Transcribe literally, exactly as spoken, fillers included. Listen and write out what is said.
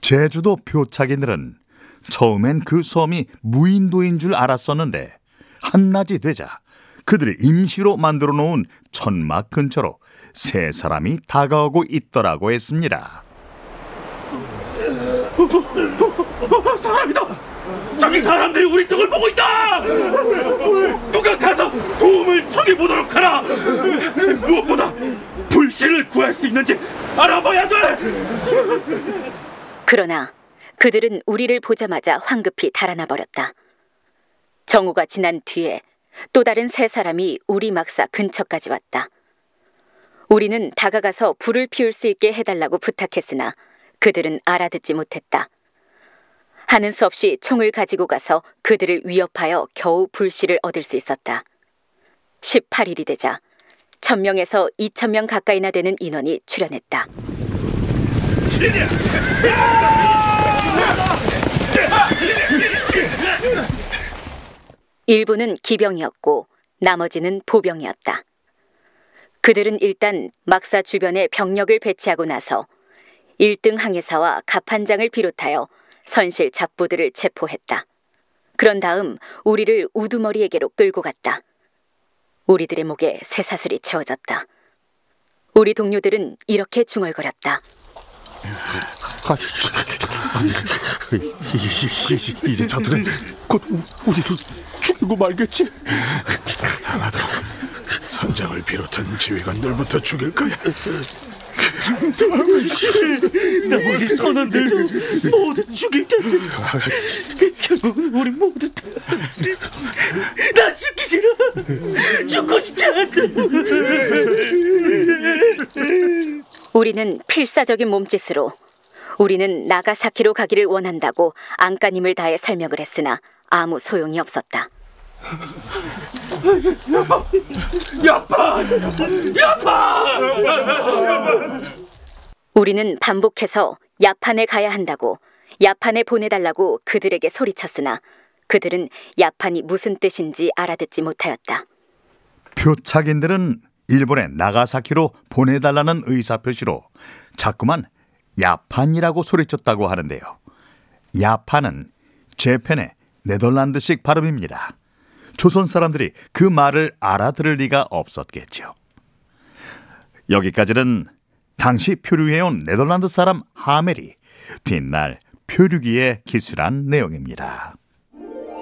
제주도 표착인들은 처음엔 그 섬이 무인도인 줄 알았었는데 한낮이 되자 그들이 임시로 만들어 놓은 천막 근처로 세 사람이 다가오고 있더라고 했습니다. 사람이다! 저기 사람들이 우리 쪽을 보고 있다! 누가 가서 도움을 청해보도록 하라! 무엇보다 불씨를 구할 수 있는지 알아봐야 돼! 그러나 그들은 우리를 보자마자 황급히 달아나 버렸다. 정오가 지난 뒤에 또 다른 세 사람이 우리 막사 근처까지 왔다. 우리는 다가가서 불을 피울 수 있게 해달라고 부탁했으나 그들은 알아듣지 못했다. 하는 수 없이 총을 가지고 가서 그들을 위협하여 겨우 불씨를 얻을 수 있었다. 십팔 일이 되자 천명에서 이천 명 가까이나 되는 인원이 출현했다. 일부는 기병이었고 나머지는 보병이었다. 그들은 일단 막사 주변에 병력을 배치하고 나서 일 등 항해사와 갑판장을 비롯하여 선실 잡부들을 체포했다. 그런 다음 우리를 우두머리에게로 끌고 갔다. 우리들의 목에 쇠사슬이 채워졌다. 우리 동료들은 이렇게 중얼거렸다. 이제, 이제 저들은 곧 우리를 죽이고 말겠지. 아마도 선장을 비롯한 지휘관들부터 죽일 거야. 나머지 선원들도 모두 죽일 텐데 결국은 우리 모두 다 나 죽기 싫어. 죽고 싶지 않다. 우리는 필사적인 몸짓으로 우리는 나가사키로 가기를 원한다고 안간힘을 다해 설명을 했으나 아무 소용이 없었다. 야판! 야판! 우리는 반복해서 야판에 가야 한다고, 야판에 보내달라고 그들에게 소리쳤으나 그들은 야판이 무슨 뜻인지 알아듣지 못하였다. 표착인들은 일본의 나가사키로 보내달라는 의사표시로 자꾸만 야판이라고 소리쳤다고 하는데요. 야판은 재팬의 네덜란드식 발음입니다. 조선 사람들이 그 말을 알아들을 리가 없었겠죠. 여기까지는 당시 표류해온 네덜란드 사람 하멜이 뒷날 표류기에 기술한 내용입니다.